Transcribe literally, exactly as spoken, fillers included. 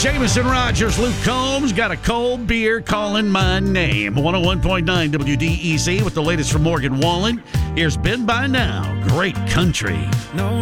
Jameson Rogers, Luke Combs, got a cold beer calling my name. one oh one point nine W D E C with the latest from Morgan Wallen. Here's Been By Now, great country. No.